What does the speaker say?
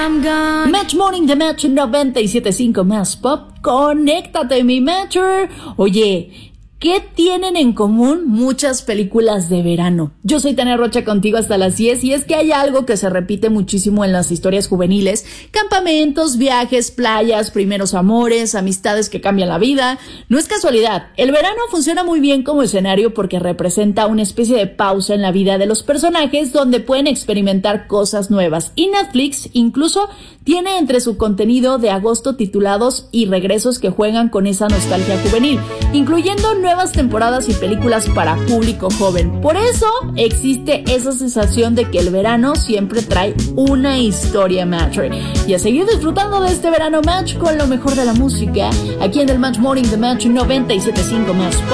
Match Morning de Match 97.5 más pop. Conéctate, mi Matcher. Oye, ¿qué tienen en común muchas películas de verano? Yo soy Tania Rocha contigo hasta las 10 y es que hay algo que se repite muchísimo en las historias juveniles: campamentos, viajes, playas, primeros amores, amistades que cambian la vida. No es casualidad, el verano funciona muy bien como escenario porque representa una especie de pausa en la vida de los personajes donde pueden experimentar cosas nuevas, y Netflix incluso tiene entre su contenido de agosto titulados y regresos que juegan con esa nostalgia juvenil, incluyendo nuevas temporadas y películas para público joven. Por eso existe esa sensación de que el verano siempre trae una historia Matcher. Y a seguir disfrutando de este verano Match con lo mejor de la música, aquí en el Match Morning de Match 97.5 más.